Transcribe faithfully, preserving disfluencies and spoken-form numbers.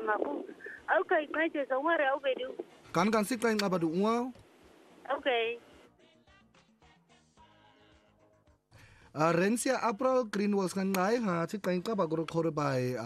ngaku. Okay, ngaje songware okay du. Kan kan sik kain ngabadu uang. Okay. Rensia April Greenwalls kan ngai ha sik kain kabagoro kore bai